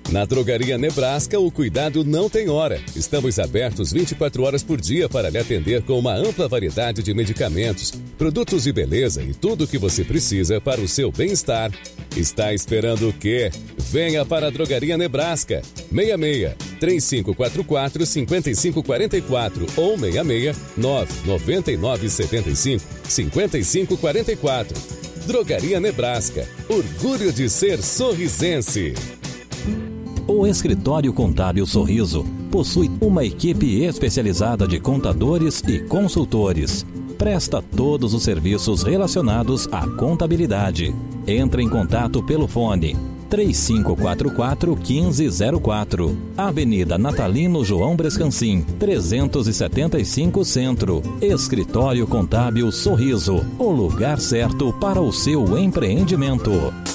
Na Drogaria Nebraska, o cuidado não tem hora. Estamos abertos 24 horas por dia para lhe atender com uma ampla variedade de medicamentos, produtos de beleza e tudo o que você precisa para o seu bem-estar. Está esperando o quê? Venha para a Drogaria Nebraska. 66-3544-5544 ou 66-99975-5544. Drogaria Nebraska. Orgulho de ser sorrisense. O Escritório Contábil Sorriso possui uma equipe especializada de contadores e consultores. Presta todos os serviços relacionados à contabilidade. Entre em contato pelo fone 3544-1504. Avenida Natalino João Brescancin, 375 Centro. Escritório Contábil Sorriso. O lugar certo para o seu empreendimento.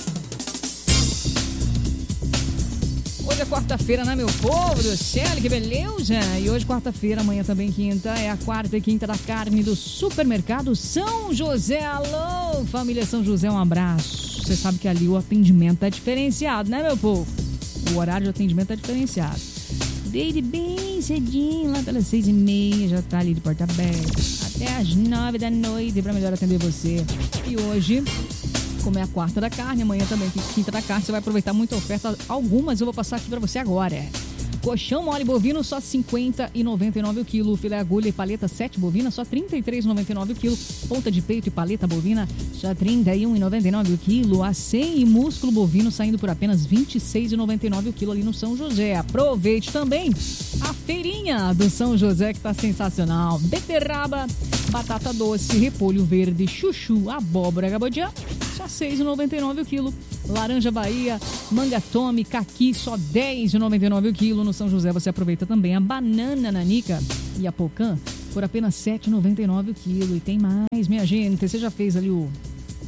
Hoje é quarta-feira, né, meu povo do céu, que beleza! E hoje, quarta-feira, amanhã também quinta, é a quarta e quinta da carne do Supermercado São José. Alô, família São José, um abraço. Você sabe que ali o atendimento é diferenciado, né, meu povo? O horário de atendimento é diferenciado. Desde bem cedinho, lá pelas 6h30, já tá ali de porta aberta, até as 9 da noite, pra melhor atender você. E hoje, como é a quarta da carne, amanhã também quinta da carne, você vai aproveitar muita oferta. Algumas eu vou passar aqui pra você agora. Colchão mole bovino só R$ 50,99 o quilo. Filé agulha e paleta 7 bovina só R$ 33,99 o quilo. Ponta de peito e paleta bovina só R$ 31,99 o quilo. Acém e músculo bovino saindo por apenas R$ 26,99 o quilo ali no São José. Aproveite também a feirinha do São José, que tá sensacional. Beterraba, batata doce, repolho verde, chuchu, abóbora gabodiã, só R$ 6,99 o quilo. Laranja Bahia, manga tome, caqui, só R$ 10,99 o quilo. No São José você aproveita também a banana nanica e a pocã por apenas R$ 7,99 o quilo. E tem mais, minha gente. Você já fez ali o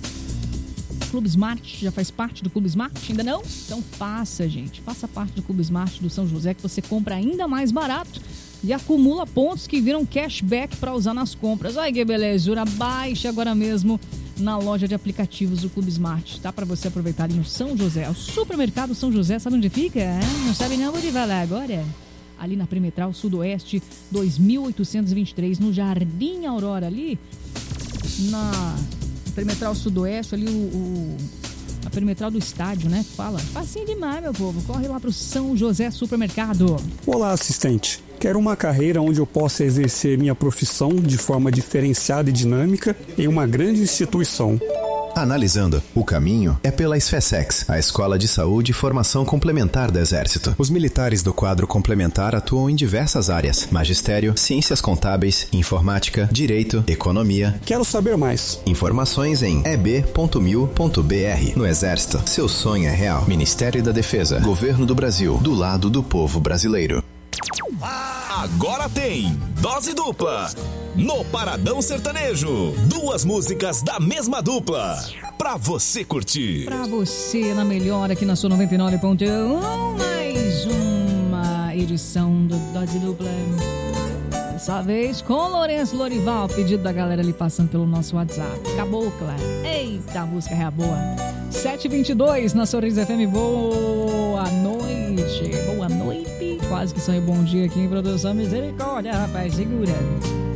Clube Smart? Já faz parte do Clube Smart? Ainda não? Então faça, gente. Faça parte do Clube Smart do São José, que você compra ainda mais barato e acumula pontos que viram cashback para usar nas compras. Ai, que belezura. Baixe agora mesmo na loja de aplicativos do Clube Smart, tá? Para você aproveitar ali no São José. O Supermercado São José, sabe onde fica? Não sabe não, vou te falar agora. Ali na Perimetral Sudoeste 2823, no Jardim Aurora, ali na Perimetral Sudoeste, ali a perimetral do estádio, né? Fala. Facinho demais, meu povo. Corre lá pro São José Supermercado. Olá, assistente. Quero uma carreira onde eu possa exercer minha profissão de forma diferenciada e dinâmica em uma grande instituição. Analisando, o caminho é pela SFSEX, a Escola de Saúde e Formação Complementar do Exército. Os militares do quadro complementar atuam em diversas áreas: magistério, ciências contábeis, informática, direito, economia. Quero saber mais. Informações em eb.mil.br. No Exército, seu sonho é real. Ministério da Defesa, Governo do Brasil, do lado do povo brasileiro. Agora tem Dose Dupla no Paradão Sertanejo. 2 músicas da mesma dupla pra você curtir. Pra você, na melhor, aqui na sua 99.1, mais uma edição do Dose Dupla. Dessa vez com Lourenço Lorival, pedido da galera ali passando pelo nosso WhatsApp. Cabocla. Eita, a música é boa. 7h22 na Sorriso FM. Boa noite. Boa noite. Quase que saiu bom dia aqui em produção. Misericórdia, rapaz. Segura.